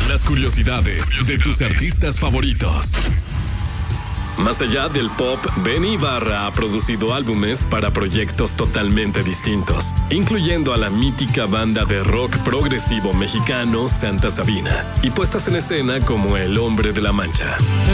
Las curiosidades de tus artistas favoritos. Más allá del pop, Benny Ibarra ha producido álbumes para proyectos totalmente distintos, incluyendo a la mítica banda de rock progresivo mexicano Santa Sabina, y puestas en escena como El Hombre de la Mancha.